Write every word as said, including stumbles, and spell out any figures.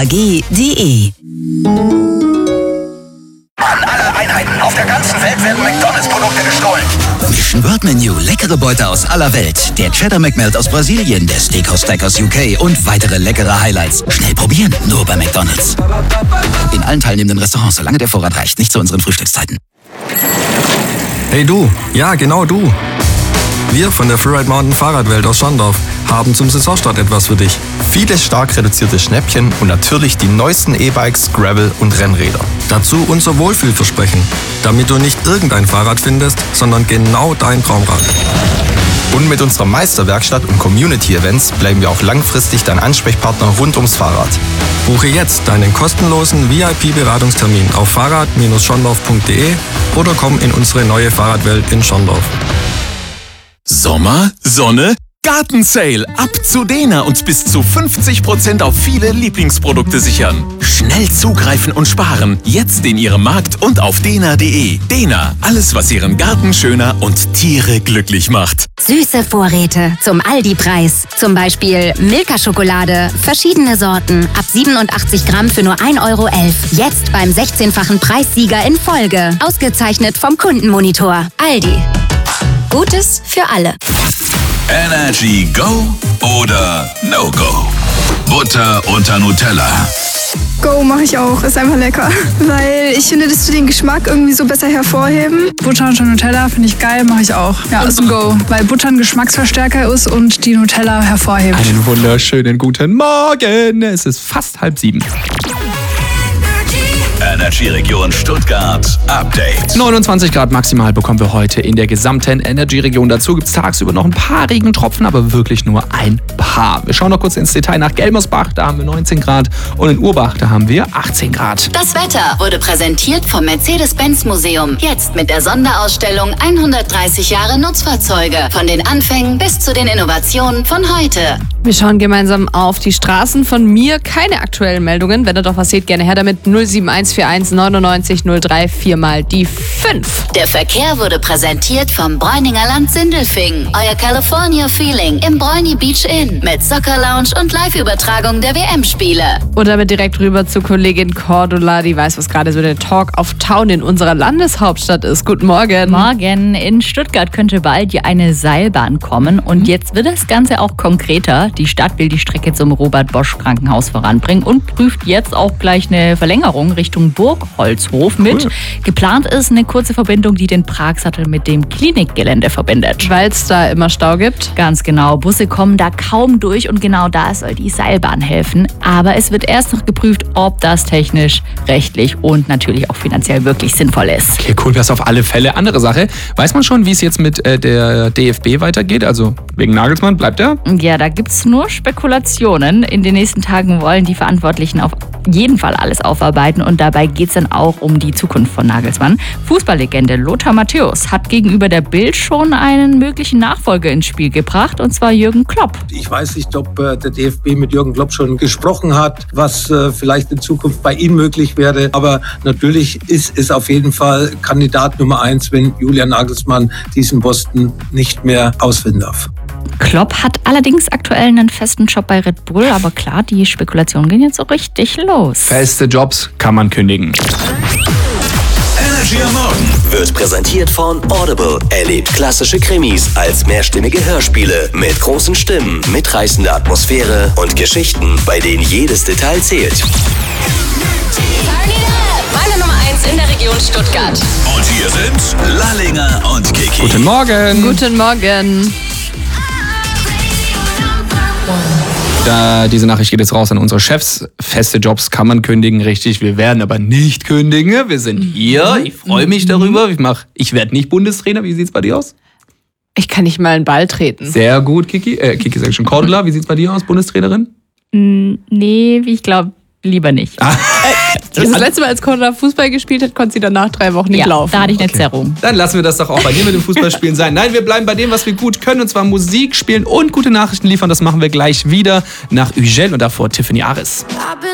a g punkt d e. An alle Einheiten auf der ganzen Welt werden McDonalds-Produkte gestohlen. Mission World Menu, leckere Beute aus aller Welt. Der Cheddar McMelt aus Brasilien, der Steakhouse Stack aus U K und weitere leckere Highlights. Schnell probieren, nur bei McDonalds. In allen teilnehmenden Restaurants, solange der Vorrat reicht, nicht zu unseren Frühstückszeiten. Hey du, ja genau du. Wir von der Freeride Mountain Fahrradwelt aus Schondorf haben zum Saisonstart etwas für dich. Viele stark reduzierte Schnäppchen und natürlich die neuesten E-Bikes, Gravel und Rennräder. Dazu unser Wohlfühlversprechen, damit du nicht irgendein Fahrrad findest, sondern genau dein Traumrad. Und mit unserer Meisterwerkstatt und Community-Events bleiben wir auch langfristig dein Ansprechpartner rund ums Fahrrad. Buche jetzt deinen kostenlosen V I P-Beratungstermin auf fahrrad Bindestrich schondorf punkt d e oder komm in unsere neue Fahrradwelt in Schondorf. Sommer, Sonne, Gartensale. Ab zu Dena und bis zu fünfzig Prozent auf viele Lieblingsprodukte sichern. Schnell zugreifen und sparen. Jetzt in Ihrem Markt und auf dena punkt d e. Dena, alles was Ihren Garten schöner und Tiere glücklich macht. Süße Vorräte zum Aldi-Preis. Zum Beispiel Milka-Schokolade, verschiedene Sorten, ab siebenundachtzig Gramm für nur ein Euro elf. Jetzt beim sechzehnfachen Preissieger in Folge. Ausgezeichnet vom Kundenmonitor. Aldi. Gutes für alle. Energy Go oder No Go? Butter unter Nutella. Go mache ich auch, ist einfach lecker. Weil ich finde, dass du den Geschmack irgendwie so besser hervorheben. Butter unter Nutella finde ich geil, mache ich auch. Ja, ist ein Go. Weil Butter ein Geschmacksverstärker ist und die Nutella hervorhebt. Einen wunderschönen guten Morgen. Es ist fast halb sieben. Energy Region Stuttgart Update. neunundzwanzig Grad maximal bekommen wir heute in der gesamten Energy Region. Dazu gibt es tagsüber noch ein paar Regentropfen, aber wirklich nur ein paar. Wir schauen noch kurz ins Detail nach Gelmersbach, da haben wir neunzehn Grad und in Urbach, da haben wir achtzehn Grad. Das Wetter wurde präsentiert vom Mercedes-Benz-Museum. Jetzt mit der Sonderausstellung hundertdreißig Jahre Nutzfahrzeuge. Von den Anfängen bis zu den Innovationen von heute. Wir schauen gemeinsam auf die Straßen. Von mir keine aktuellen Meldungen. Wenn ihr doch was seht, gerne her damit. null sieben eins vier eins neunundneunzig null drei vier mal die fünf. Der Verkehr wurde präsentiert vom Bräuninger Land Sindelfingen. Euer California Feeling im Bräuni Beach Inn. Mit Soccer Lounge und Live-Übertragung der W M-Spiele. Und damit direkt rüber zur Kollegin Cordula. Die weiß, was gerade so der Talk of Town in unserer Landeshauptstadt ist. Guten Morgen. Morgen. In Stuttgart könnte bald ja eine Seilbahn kommen. Und jetzt wird das Ganze auch konkreter. Die Stadt will die Strecke zum Robert-Bosch-Krankenhaus voranbringen und prüft jetzt auch gleich eine Verlängerung Richtung Burgholzhof mit. Cool. Geplant ist eine kurze Verbindung, die den Pragsattel mit dem Klinikgelände verbindet. Weil es da immer Stau gibt? Ganz genau. Busse kommen da kaum durch und genau da soll die Seilbahn helfen. Aber es wird erst noch geprüft, ob das technisch, rechtlich und natürlich auch finanziell wirklich sinnvoll ist. Okay, cool, das auf alle Fälle. Andere Sache, weiß man schon, wie es jetzt mit äh, der D F B weitergeht? Also wegen Nagelsmann, bleibt er? Ja, da gibt es nur Spekulationen. In den nächsten Tagen wollen die Verantwortlichen auf jeden Fall alles aufarbeiten und dabei geht es dann auch um die Zukunft von Nagelsmann. Fußballlegende Lothar Matthäus hat gegenüber der Bild schon einen möglichen Nachfolger ins Spiel gebracht und zwar Jürgen Klopp. Ich weiß nicht, ob äh, der D F B mit Jürgen Klopp schon gesprochen hat, was äh, vielleicht in Zukunft bei ihm möglich wäre, aber natürlich ist es auf jeden Fall Kandidat Nummer eins, wenn Julian Nagelsmann diesen Posten nicht mehr ausführen darf. Klopp hat allerdings aktuell einen festen Job bei Red Bull, aber klar, die Spekulationen gehen jetzt so richtig los. Feste Jobs kann man kündigen. Energy am Morgen Wird präsentiert von Audible. Erlebt klassische Krimis als mehrstimmige Hörspiele mit großen Stimmen, mitreißender Atmosphäre und Geschichten, bei denen jedes Detail zählt. Meine Nummer eins in der Region Stuttgart. Und hier sind Lallinger und Kiki. Guten Morgen. Guten Morgen. Da, diese Nachricht geht jetzt raus an unsere Chefs. Feste Jobs kann man kündigen, richtig. Wir werden aber nicht kündigen. Wir sind hier. Ich freue mich darüber. Ich, mach, ich werde nicht Bundestrainer. Wie sieht's bei dir aus? Ich kann nicht mal einen Ball treten. Sehr gut, Kiki. Äh, Kiki sag ich schon. Cordula, wie sieht's bei dir aus, Bundestrainerin? Nee, ich glaube lieber nicht. Ah. Das letzte Mal, als Cordula Fußball gespielt hat, konnte sie danach drei Wochen nicht ja, laufen. Da hatte ich eine okay. Zerrung. Dann lassen wir das doch auch bei dir mit dem Fußballspielen sein. Nein, wir bleiben bei dem, was wir gut können, und zwar Musik spielen und gute Nachrichten liefern. Das machen wir gleich wieder nach Ugel und davor Tiffany Aris.